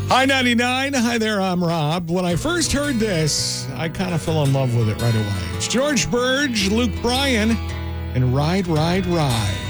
Hi, 99. Hi there, I'm Rob. When I first heard this, I kind of fell in love with it right away. It's George Burge, Luke Bryan, and Ride, Ride, Ride.